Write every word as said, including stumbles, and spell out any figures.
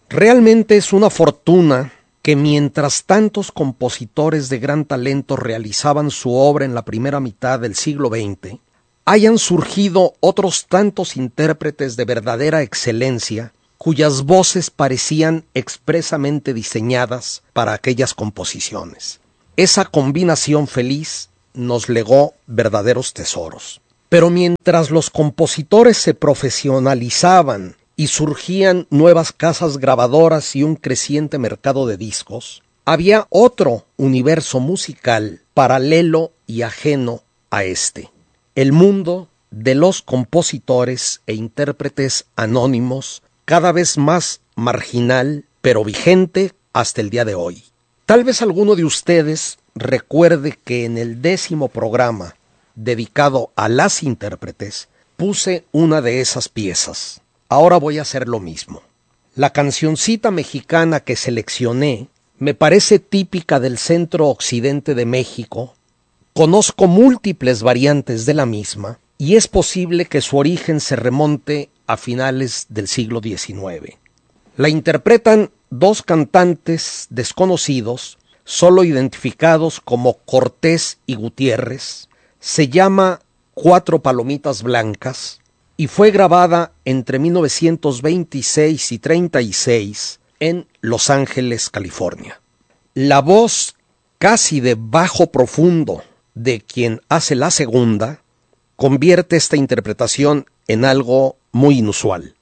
Realmente es una fortuna que mientras tantos compositores de gran talento realizaban su obra en la primera mitad del siglo veinte, hayan surgido otros tantos intérpretes de verdadera excelencia cuyas voces parecían expresamente diseñadas para aquellas composiciones. Esa combinación feliz nos legó verdaderos tesoros. Pero mientras los compositores se profesionalizaban y surgían nuevas casas grabadoras y un creciente mercado de discos, había otro universo musical paralelo y ajeno a este: el mundo de los compositores e intérpretes anónimos, cada vez más marginal, pero vigente hasta el día de hoy. Tal vez alguno de ustedes recuerde que en el décimo programa dedicado a las intérpretes puse una de esas piezas. Ahora voy a hacer lo mismo. La cancioncita mexicana que seleccioné me parece típica del centro occidente de México. Conozco múltiples variantes de la misma y es posible que su origen se remonte a finales del siglo diecinueve. La interpretan dos cantantes desconocidos, solo identificados como Cortés y Gutiérrez. Se llama Cuatro Palomitas Blancas y fue grabada entre mil novecientos veintiséis y treinta y seis en Los Ángeles, California. La voz casi de bajo profundo de quien hace la segunda convierte esta interpretación en algo muy inusual.